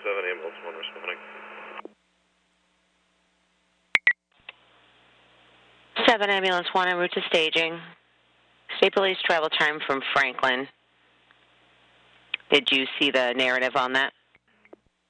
7 ambulance 1 responding. 7 ambulance 1 en route to staging. State Police travel time from Franklin. Did you see the narrative on that?